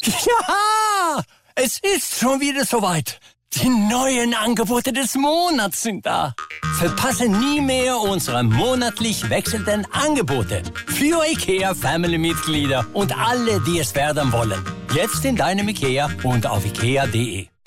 Ja, es ist schon wieder soweit. Die neuen Angebote des Monats sind da. Verpasse nie mehr unsere monatlich wechselnden Angebote für IKEA-Family-Mitglieder und alle, die es werden wollen. Jetzt in deinem IKEA und auf ikea.de.